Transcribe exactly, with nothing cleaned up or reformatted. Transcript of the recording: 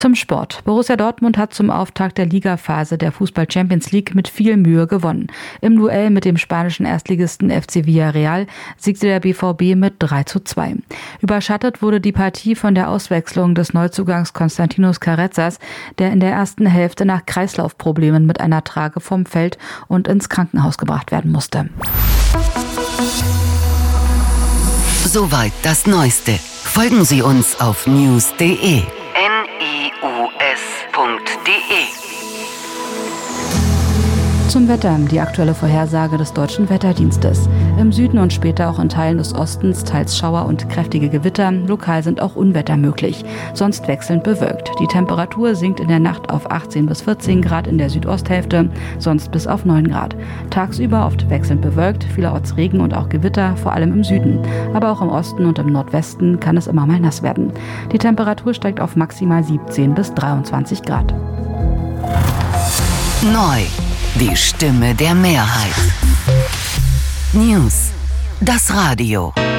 Zum Sport. Borussia Dortmund hat zum Auftakt der Ligaphase der Fußball-Champions League mit viel Mühe gewonnen. Im Duell mit dem spanischen Erstligisten F C Villarreal siegte der B V B mit drei zu zwei. Überschattet wurde die Partie von der Auswechslung des Neuzugangs Konstantinos Carrezzas, der in der ersten Hälfte nach Kreislaufproblemen mit einer Trage vom Feld und ins Krankenhaus gebracht werden musste. Soweit das Neueste. Folgen Sie uns auf news punkt de. Zum Wetter, die aktuelle Vorhersage des Deutschen Wetterdienstes. Im Süden und später auch in Teilen des Ostens teils Schauer und kräftige Gewitter. Lokal sind auch Unwetter möglich, sonst wechselnd bewölkt. Die Temperatur sinkt in der Nacht auf achtzehn bis vierzehn Grad in der Südosthälfte, sonst bis auf neun Grad. Tagsüber oft wechselnd bewölkt, vielerorts Regen und auch Gewitter, vor allem im Süden. Aber auch im Osten und im Nordwesten kann es immer mal nass werden. Die Temperatur steigt auf maximal siebzehn bis dreiundzwanzig Grad. Neu. Die Stimme der Mehrheit. News. Das Radio.